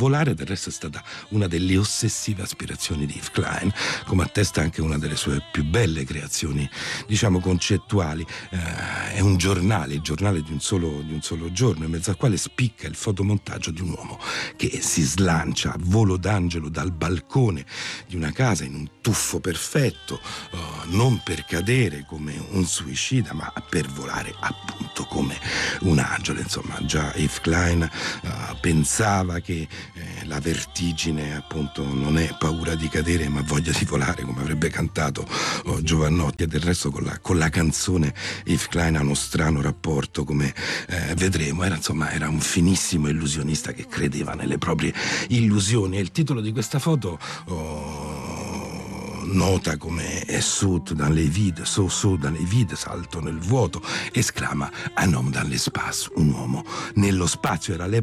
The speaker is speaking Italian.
volare del resto è stata una delle ossessive aspirazioni di Yves Klein, come attesta anche una delle sue più belle creazioni, diciamo, concettuali. È un giornale, il giornale di un solo giorno, in mezzo al quale spicca il fotomontaggio di un uomo che si slancia a volo d'angelo dal balcone di una casa in un tuffo perfetto, non per cadere come un suicida, ma per volare appunto come un angelo. Insomma, già Yves Klein pensava che la vertigine appunto non è paura di cadere ma voglia di volare, come avrebbe cantato Jovanotti. E del resto con la canzone Yves Klein ha uno strano rapporto, come vedremo. Era un finissimo illusionista che credeva nelle proprie illusioni, e il titolo di questa foto nota come saut dans les vides, saut dans les vides, salto nel vuoto, esclama un homme dans l'espace, un uomo nello spazio. Era